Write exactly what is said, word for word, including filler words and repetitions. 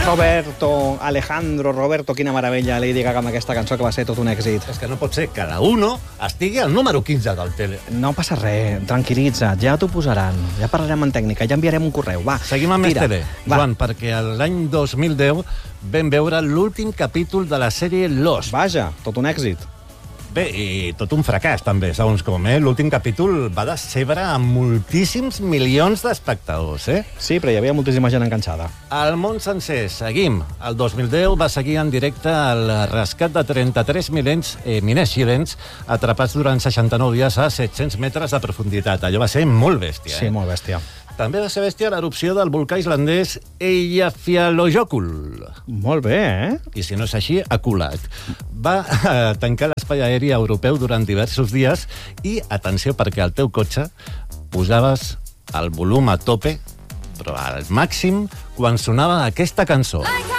Roberto, Alejandro, Roberto, quina meravella, Lady Gaga amb aquesta cançó que va ser tot un èxit. És que no pot ser que cada uno estigui al número quinze del tele. No passa res, tranquil·litza't, ja t'ho posaran. Ja parlarem en tècnica, ja enviarem un correu. Va, seguim amb tira. T V, Joan, perquè l'any dos mil deu vam veure l'últim capítol de la sèrie Lost. Vaja, tot un èxit. Bé, i tot un fracàs, també, segons com, eh? L'últim capítol va decebre amb moltíssims milions d'espectadors, eh? Sí, però hi havia moltíssima gent enganxada. El món sencer, seguim. El dos mil deu va seguir en directe el rescat de trenta-tres miners, eh, miners xilens atrapats durant seixanta-nou dies a set-cents metres de profunditat. Allò va ser molt bèstia, eh? Sí, molt bèstia. També va ser bèstia l'erupció del volcà islandès Eyjafjallajökull. Molt bé, eh? I si no és així, aculat. Va eh, tancar l'espai aeri europeu durant diversos dies i, atenció, perquè al teu cotxe posaves el volum a tope, però al màxim, quan sonava aquesta cançó.